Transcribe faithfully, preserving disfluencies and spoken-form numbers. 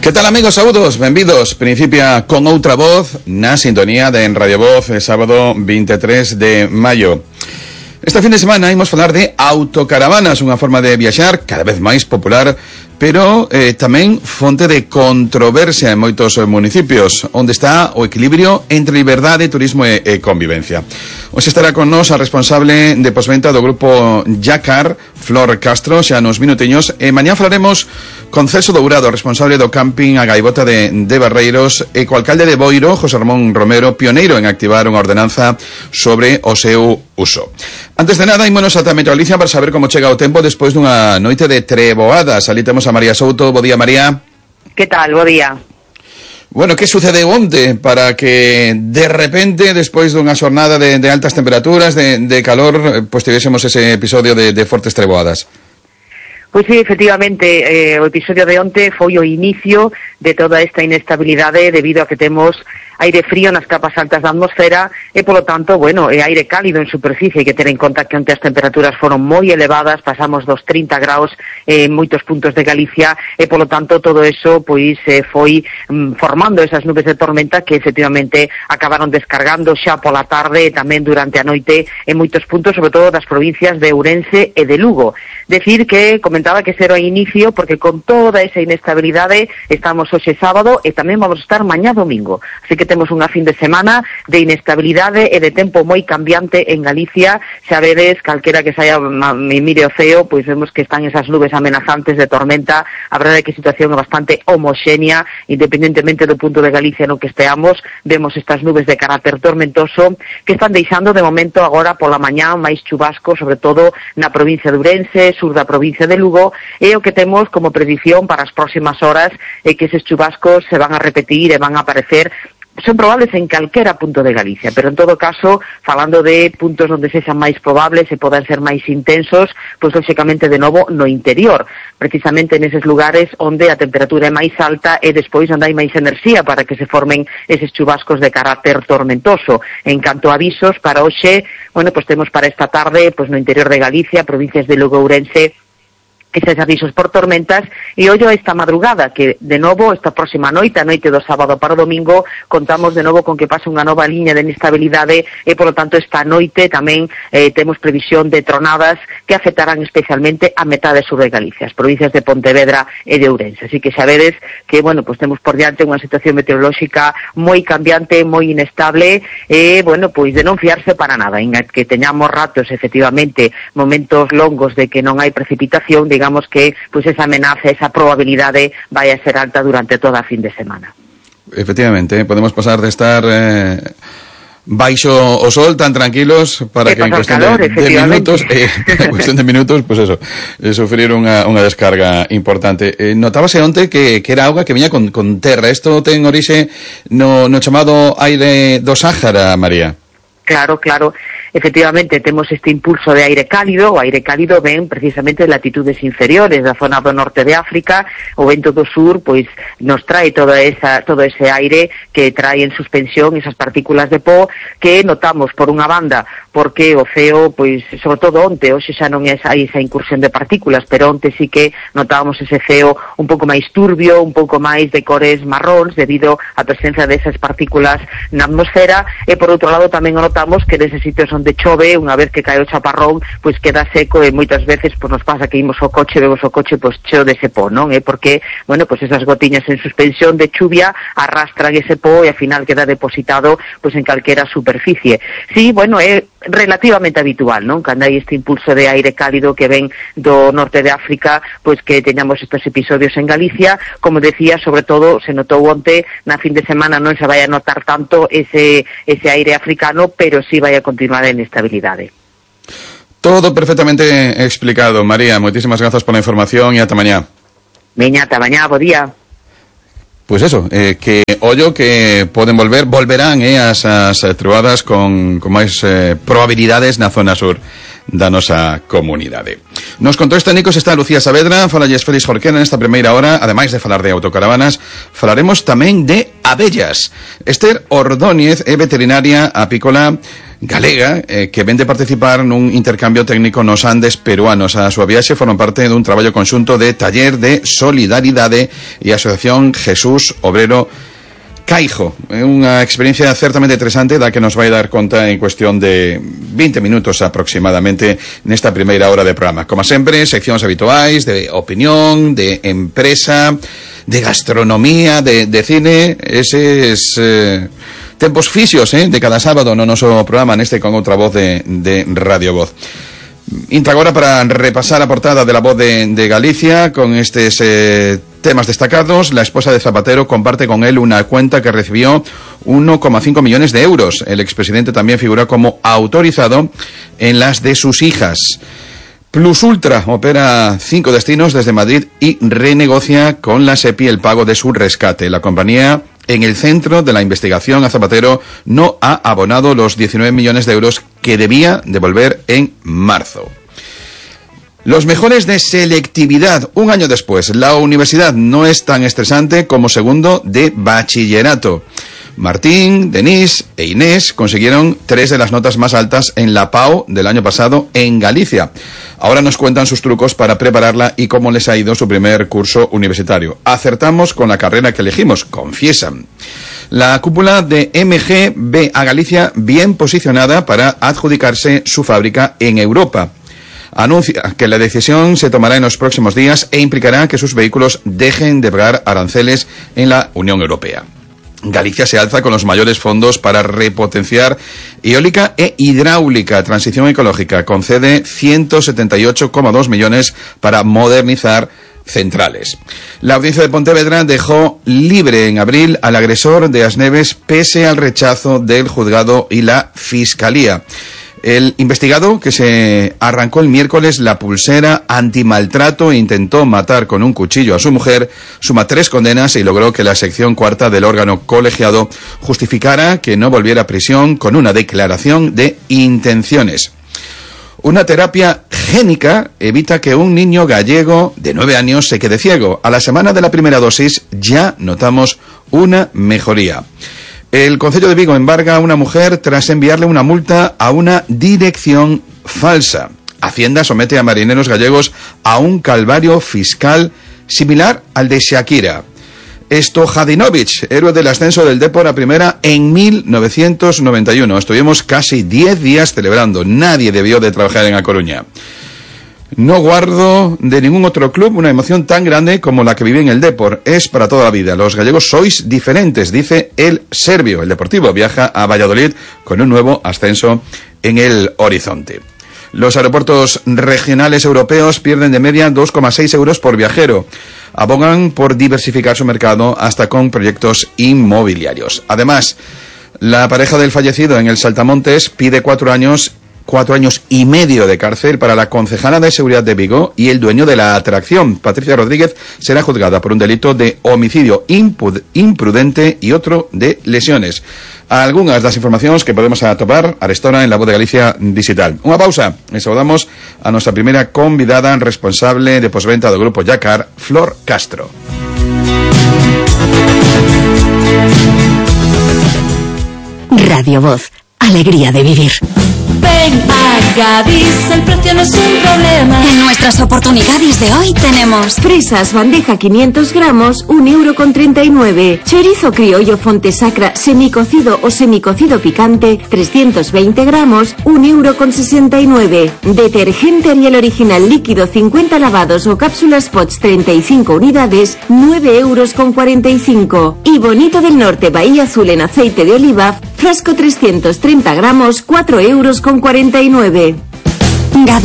Que tal, amigos? Saúdos, benvidos. Principia con outra voz na sintonía de En Radio Voz, sábado veintitrés de maio. Este fin de semana imos falar de autocaravanas, unha forma de viaxar cada vez máis popular, pero eh, tamén fonte de controversia en moitos municipios, onde está o equilibrio entre liberdade, turismo e, e convivencia. Hoxe estará con nos a responsable de posventa do grupo Yacar, Flor Castro, xa nos minutiños, e mañá falaremos con Celso Dourado, responsable do camping A Gaivota de, de Barreiros, e co alcalde de Boiro, José Ramón Romero, pioneiro en activar unha ordenanza sobre o seu uso. Antes de nada, ímonos ata Metro Galicia para saber como chega o tempo despois dunha noite de treboadas. Ali temos a María Souto. Bo día, María. Que tal? Bo día. Bueno, que sucede onte para que de repente, despois dunha xornada de, de altas temperaturas, de, de calor, pois tivésemos ese episodio de, de fortes treboadas? Pois sí, efectivamente, eh, o episodio de onte foi o inicio de toda esta inestabilidade debido a que temos aire frío nas capas altas da atmosfera e, polo tanto, bueno, e aire cálido en superficie. Hai que ter en conta que onte as temperaturas foron moi elevadas, pasamos dos trinta graus en moitos puntos de Galicia e, polo tanto, todo eso pois eh, foi mm, formando esas nubes de tormenta que, efectivamente, acabaron descargando xa pola tarde e tamén durante a noite en moitos puntos, sobre todo das provincias de Ourense e de Lugo. Decir que comentaba que será o inicio porque con toda esa inestabilidade estamos hoxe sábado e tamén vamos a estar mañá domingo. Así que temos unha fin de semana de inestabilidade e de tempo moi cambiante en Galicia. Xa vedes, calquera que saia me mire o ceo, pois vemos que están esas nubes amenazantes de tormenta. A verdade é que a situación é bastante homoxénea, independentemente do punto de Galicia no que esteamos. Vemos estas nubes de carácter tormentoso que están deixando de momento agora pola mañá máis chubasco, sobre todo na provincia de Ourense, sur da provincia de Lugo, e o que temos como predicción para as próximas horas é que eses chubascos se van a repetir e van a aparecer. Son probables en calquera punto de Galicia, pero en todo caso, falando de puntos onde sexan máis probables e podan ser máis intensos, pois lóxicamente de novo no interior, precisamente neses lugares onde a temperatura é máis alta e despois onde hai máis enerxía para que se formen eses chubascos de carácter tormentoso. En canto a avisos para hoxe, bueno, pois temos para esta tarde, pois no interior de Galicia, provincias de Lugo e Ourense, eses avisos por tormentas, e ollo esta madrugada, que de novo, esta próxima noite, a noite do sábado para o domingo, contamos de novo con que pasa unha nova liña de inestabilidade e, polo tanto, esta noite tamén eh, temos previsión de tronadas que afectarán especialmente a metade sur de Galicia, as provincias de Pontevedra e de Ourense. Así que xa vedes que, bueno, pues temos por diante unha situación meteorolóxica moi cambiante, moi inestable e, bueno, pois de non fiarse para nada, en que teñamos ratos, efectivamente, momentos longos de que non hai precipitación, de digamos que pues esa amenaza, esa probabilidade vai a ser alta durante toda a fin de semana. Efectivamente, podemos pasar de estar eh, baixo o sol tan tranquilos para que en cuestión calor, de, de minutos, eh, en cuestión de minutos, pues eso, eh, sufrir unha, unha descarga importante. Eh, notábase onte que, que era auga que viña con, con terra. Isto ten orixe no, no chamado aire do Sáhara, María. Claro, claro. Efectivamente, temos este impulso de aire cálido. O aire cálido ven precisamente de latitudes inferiores, da zona do norte de África. O vento do sur, pois, nos trae toda esa, todo ese aire que trae en suspensión esas partículas de pó que notamos por unha banda, porque o ceo, pois, sobre todo onte, hoxe xa non é hai esa incursión de partículas, pero onte sí que notábamos ese ceo un pouco máis turbio, un pouco máis de cores marróns, debido á presencia desas partículas na atmosfera, e por outro lado tamén notamos que neses sitios onde chove, unha vez que cae o chaparrón, pois queda seco e moitas veces pois nos pasa que imos ao coche, vemos o coche pois cheo dese pó, non? É porque, bueno, pois esas gotiñas en suspensión de chuvia arrastran ese pó e ao final queda depositado pois en calquera superficie. Sí, bueno, é relativamente habitual, non? Cando hai este impulso de aire cálido que ven do norte de África, pois que teñamos estes episodios en Galicia. Como decía, sobre todo se notou onte, na fin de semana non se vai a notar tanto ese, ese aire africano, pero sí vai a continuar en estabilidade. Todo perfectamente explicado, María. Moitísimas grazas pola información e ata mañá. Veña, ata mañá, bo día. Pois eso, eh, que ollo que poden volver, volverán eh, as, as troadas con, con máis eh, probabilidades na zona sur da nosa comunidade. Nos controles técnicos está Lucía Saavedra, falalles Félix Jorquera nesta primeira hora. Ademais de falar de autocaravanas, falaremos tamén de abellas. Esther Ordóñez é veterinaria apícola galega, eh, que ven de participar nun intercambio técnico nos Andes peruanos. A súa viaxe foron parte dun traballo conxunto de Taller de Solidaridade e Asociación Jesús Obrero Caijo. É unha experiencia certamente interesante da que nos vai dar conta en cuestión de veinte minutos aproximadamente nesta primeira hora de programa. Como sempre, seccións habituais de opinión, de empresa, de gastronomía, de, de cine, eses... Eh, tempos fixos, eh, de cada sábado no noso programa neste con outra voz de, de Radio Voz. Intra agora para repasar a portada de La Voz de, de Galicia con estes eh, temas destacados. La esposa de Zapatero comparte con él una cuenta que recibió uno coma cinco millones de euros. El expresidente también figura como autorizado en las de sus hijas. Plus Ultra opera cinco destinos desde Madrid y renegocia con la SEPI el pago de su rescate. La compañía, en el centro de la investigación a Zapatero, no ha abonado los diecinueve millones de euros que debía devolver en marzo. Los mejores de selectividad. Un año después, la universidad no es tan estresante como segundo de bachillerato. Martín, Denise e Inés consiguieron tres de las notas más altas en la P A O del año pasado en Galicia. Ahora nos cuentan sus trucos para prepararla y cómo les ha ido su primer curso universitario. Acertamos con la carrera que elegimos, confiesan. La cúpula de M G ve a Galicia bien posicionada para adjudicarse su fábrica en Europa. Anuncia que la decisión se tomará en los próximos días e implicará que sus vehículos dejen de pagar aranceles en la Unión Europea. Galicia se alza con los mayores fondos para repotenciar eólica e hidráulica. Transición ecológica concede ciento setenta y ocho coma dos millones para modernizar centrales. La audiencia de Pontevedra dejó libre en abril al agresor de Asneves pese al rechazo del juzgado y la fiscalía. El investigado, que se arrancó el miércoles la pulsera antimaltrato e intentó matar con un cuchillo a su mujer, suma tres condenas y logró que la sección cuarta del órgano colegiado justificara que no volviera a prisión con una declaración de intenciones. Una terapia génica evita que un niño gallego de nueve años se quede ciego. A la semana de la primera dosis ya notamos una mejoría. El Concello de Vigo embarga a una mujer tras enviarle una multa a una dirección falsa. Hacienda somete a marineros gallegos a un calvario fiscal similar al de Shakira. Stojadinovic, héroe del ascenso del Depor a primera en mil novecientos noventa y uno. Estuvimos casi diez días celebrando. Nadie debió de trabajar en A Coruña. No guardo de ningún otro club una emoción tan grande como la que viví en el Depor. Es para toda la vida. Los gallegos sois diferentes, dice el serbio. El Deportivo viaja a Valladolid con un nuevo ascenso en el horizonte. Los aeropuertos regionales europeos pierden de media dos coma seis euros por viajero. Abogan por diversificar su mercado hasta con proyectos inmobiliarios. Además, la pareja del fallecido en el Saltamontes pide cuatro años Cuatro años y medio de cárcel para la concejala de seguridad de Vigo y el dueño de la atracción. Patricia Rodríguez será juzgada por un delito de homicidio imprudente y otro de lesiones. Algunas das informacións que podemos atopar arestora en La Voz de Galicia Digital. Unha pausa e saudamos a nosa primeira convidada responsable de posventa do grupo Yacar, Flor Castro. Radio Voz, alegría de vivir. Ven a Gadis, el precio no es un problema. En nuestras oportunidades de hoy tenemos fresas bandeja quinientos gramos, un euro con treinta y nueve. Chorizo criollo Fontesacra semicocido o semicocido picante, trescientos veinte gramos, un euro con sesenta y nueve. Detergente Ariel original líquido cincuenta lavados o cápsulas Pots treinta y cinco unidades, nueve euros con cuarenta y cinco. Y Bonito del Norte Bahía Azul en aceite de oliva, frasco trescientos treinta gramos, cuatro euros con cuarenta y nueve.